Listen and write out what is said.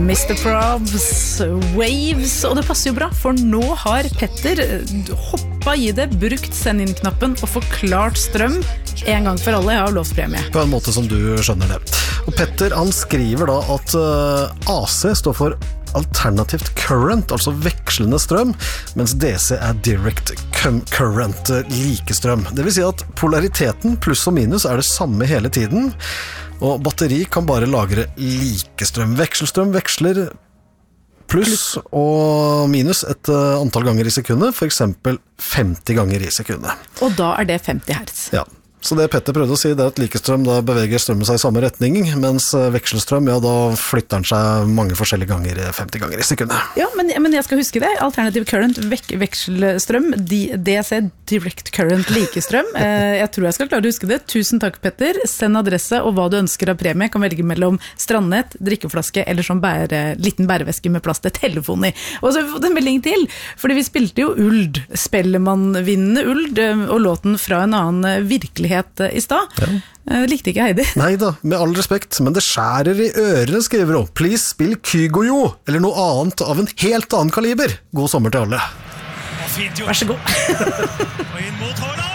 Mr. Probs, Waves, og det passer jo bra, for nå har Petter hoppet i det, brukt send inn-knappen og forklart strøm en gang for alle. Jeg har lovt premie. På en måte som du skjønner det. Og Petter, han skriver da at AC står for alternativt current, altså vekslende strøm, mens DC er direct current, likestrøm. Det vil si at polariteten pluss og minus er det samme hele tiden, og batteri kan bare lagre likestrøm. Vekselstrøm veksler pluss og minus et antall ganger i sekundet, for eksempel 50 ganger i sekundet. Og da er det 50 hertz. Ja. Så det Petter prøvde å si, det er at likestrøm da beveger strømmen seg i samme retning, mens vekselstrøm, ja, da flytter den seg mange forskjellige ganger, 50 ganger i sekundet. Ja, men jeg skal huske det. Alternative current, vekselstrøm, DC, direct current, likestrøm. Jeg tror jeg skal klare å huske det. Tusen takk, Petter. Send adresse og hva du ønsker av premie. Kan velge mellom strandnett, drikkeflaske eller sånn liten bæreveske med plass til telefon i. Og så har vi fått en melding til, fordi vi spilte jo Uld, Spellemannvinnende Uld, og låten fra en annen virkelighet i stad. Ja. Likte ikke Heidi. Neida, med all respekt, men det skjærer i ørene, skriver hun. Please spill Kygojo, eller noe annet av en helt annen kaliber. God sommer til alle. Vær så god. Og inn mot Haaland!